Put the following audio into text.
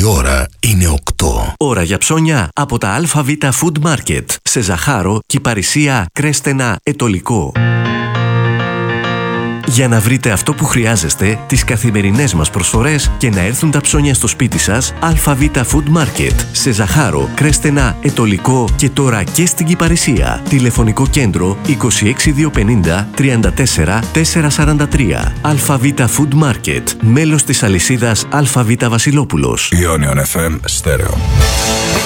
Η ώρα είναι 8. Ώρα για ψώνια από τα ΑΒ Food Market. Σε Ζαχάρο, Κυπαρισία, Κρέστενα, Ετωλικό. Για να βρείτε αυτό που χρειάζεστε, τις καθημερινές μας προσφορές και να έρθουν τα ψώνια στο σπίτι σας, ΑΒ Food Market. Σε Ζαχάρο, Κρέστενα, Ετωλικό και τώρα και στην Κυπαρισία. Τηλεφωνικό κέντρο 26250 34 443. ΑΒ Food Market. Μέλος της αλυσίδας ΑΒ Βασιλόπουλος. Ionion FM Stereo.